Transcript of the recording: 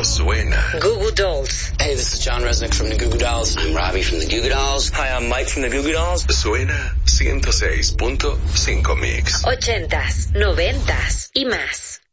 suena. Goo Goo Dolls. Hey, this is John Resnick from the Goo Goo Dolls. I'm Robbie from the Goo Goo Dolls. Hi, I'm Mike from the Goo Goo Dolls. Suena 106.5 Mix. 80s, 90s y más.